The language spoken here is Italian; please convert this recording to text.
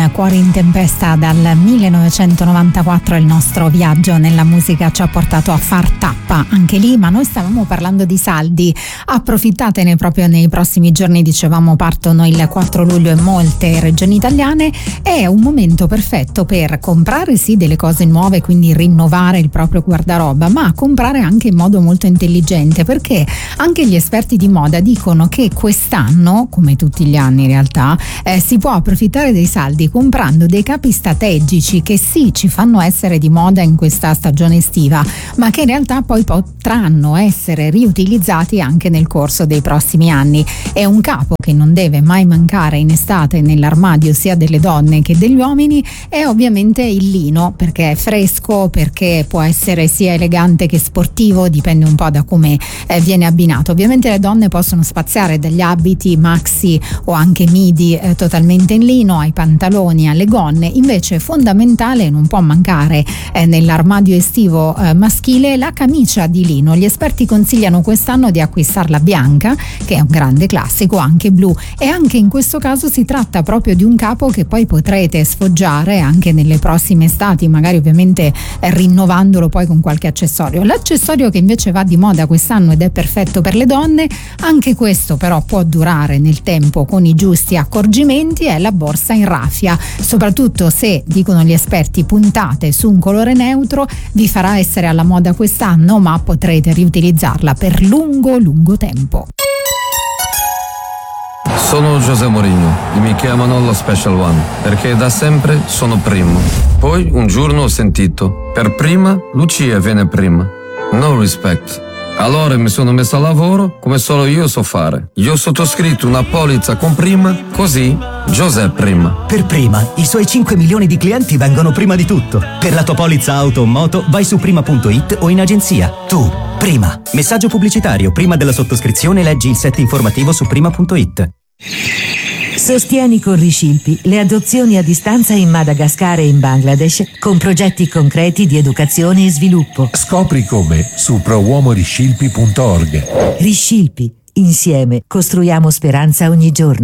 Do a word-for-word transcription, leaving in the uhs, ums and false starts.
con Cuori in tempesta dal millenovecentonovantaquattro. Il nostro viaggio nella musica ci ha portato a far tappa anche lì, ma noi stavamo parlando di saldi. Approfittatene proprio nei prossimi giorni, dicevamo partono il quattro luglio in molte regioni italiane. È un momento perfetto per comprare sì delle cose nuove, quindi rinnovare il proprio guardaroba, ma comprare anche in modo molto intelligente, perché anche gli esperti di moda dicono che quest'anno, come tutti gli anni in realtà, eh, si può approfittare dei saldi comprando dei capi strategici che sì ci fanno essere di moda in questa stagione estiva, ma che in realtà poi potranno essere riutilizzati anche nel corso dei prossimi anni. È un capo che non deve mai mancare in estate nell'armadio sia delle donne che degli uomini, è ovviamente il lino, perché è fresco, perché può essere sia elegante che sportivo, dipende un po' da come eh, viene abbinato. Ovviamente le donne possono spaziare dagli abiti maxi o anche midi eh, totalmente in lino, ai pantaloni, alle gonne. Invece è fondamentale, non può mancare eh, nell'armadio estivo eh, maschile, la camicia di lino. Gli esperti consigliano quest'anno di acquistarla bianca, che è un grande classico, anche blu, e anche in questo caso si tratta proprio di un capo che poi potrete sfoggiare anche nelle prossime estati, magari ovviamente eh, rinnovandolo poi con qualche accessorio. L'accessorio che invece va di moda quest'anno ed è perfetto per le donne, anche questo però può durare nel tempo con i giusti accorgimenti, è la borsa in raffia. Soprattutto se, dicono gli esperti, puntate su un colore neutro, vi farà essere alla moda quest'anno, ma potrete riutilizzarla per lungo lungo tempo. Sono José Mourinho e mi chiamano lo Special One perché da sempre sono primo. Poi un giorno ho sentito: per prima Lucia viene prima. No respect. Allora mi sono messo a lavoro come solo io so fare. Io ho sottoscritto una polizza con prima, così José prima. Per prima, i suoi cinque milioni di clienti vengono prima di tutto. Per la tua polizza auto o moto vai su prima punto it o in agenzia. Tu, prima. Messaggio pubblicitario. Prima della sottoscrizione leggi il set informativo su prima punto it. Sostieni con Riscilpi le adozioni a distanza in Madagascar e in Bangladesh con progetti concreti di educazione e sviluppo. Scopri come su prowuomoriscilpi punto org. Riscilpi, insieme costruiamo speranza ogni giorno.